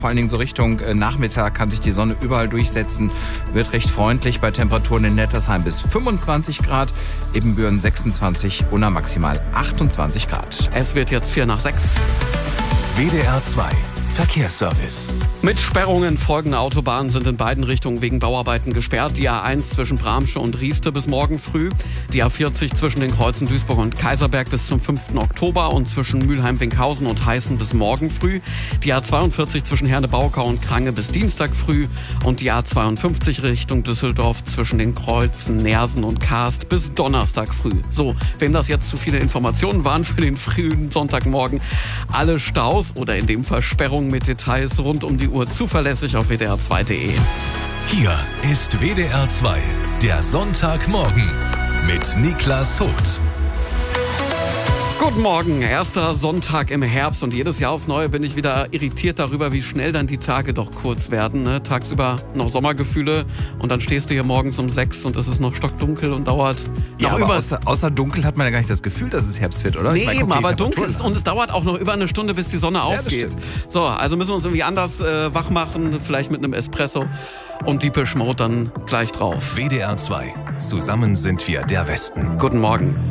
Vor allen Dingen so Richtung Nachmittag kann sich die Sonne überall durchsetzen, wird recht freundlich bei Temperaturen in Nettersheim bis 25 Grad, Ebenbüren 26, Unna maximal 28 Grad. Es wird jetzt 5:45. WDR 2 Verkehrsservice. Mit Sperrungen folgende Autobahnen sind in beiden Richtungen wegen Bauarbeiten gesperrt. Die A1 zwischen Bramsche und Rieste bis morgen früh. Die A40 zwischen den Kreuzen Duisburg und Kaiserberg bis zum 5. Oktober und zwischen Mülheim-Winkhausen und Heißen bis morgen früh. Die A42 zwischen Herne-Baukau und Krange bis Dienstag früh. Und die A52 Richtung Düsseldorf zwischen den Kreuzen Nersen und Karst bis Donnerstag früh. So, wem das jetzt zu viele Informationen waren für den frühen Sonntagmorgen, alle Staus oder in dem Fall Sperrungen mit Details rund um die Uhr zuverlässig auf wdr2.de. Hier ist WDR 2, der Sonntagmorgen mit Niklas Hucht. Guten Morgen, erster Sonntag im Herbst und jedes Jahr aufs Neue bin ich wieder irritiert darüber, wie schnell dann die Tage doch kurz werden. Ne? Tagsüber noch Sommergefühle und dann stehst du hier morgens um 6 und es ist noch stockdunkel und dauert Ja, noch aber über... außer dunkel hat man ja gar nicht das Gefühl, dass es Herbst wird, oder? Nee, Ich meine, eben, guck dir die aber dunkel Temperaturen ist an. und es dauert auch noch über eine Stunde, bis die Sonne aufgeht. stimmt. So, also müssen wir uns irgendwie anders wach machen, vielleicht mit einem Espresso und Depeche Mode dann gleich drauf. WDR 2, zusammen sind wir der Westen. Guten Morgen.